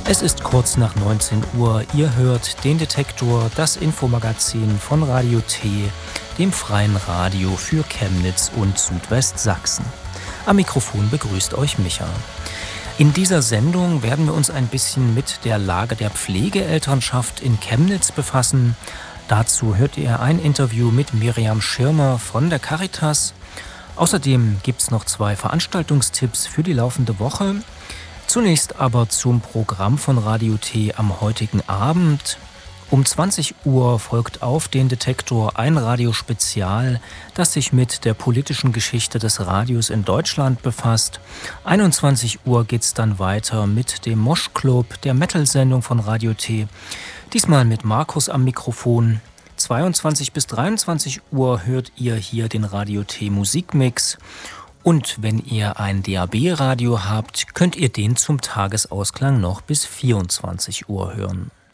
Es ist kurz nach 19 Uhr. Ihr hört den Detektor, das Infomagazin von Radio T, dem freien Radio für Chemnitz und Südwestsachsen. Am Mikrofon begrüßt euch Micha. In dieser Sendung werden wir uns ein bisschen mit der Lage der Pflegeelternschaft in Chemnitz befassen. Dazu hört ihr ein Interview mit Miriam Schirmer von der Caritas. Außerdem gibt es noch 2 Veranstaltungstipps für die laufende Woche. Zunächst aber zum Programm von Radio T am heutigen Abend. Um 20 Uhr folgt auf den Detektor ein Radiospezial, das sich mit der politischen Geschichte des Radios in Deutschland befasst. 21 Uhr geht's dann weiter mit dem Mosh Club, der Metal-Sendung von Radio T. Diesmal mit Markus am Mikrofon. 22 bis 23 Uhr hört ihr hier den Radio T Musikmix. Und wenn ihr ein DAB-Radio habt, könnt ihr den zum Tagesausklang noch bis 24 Uhr hören.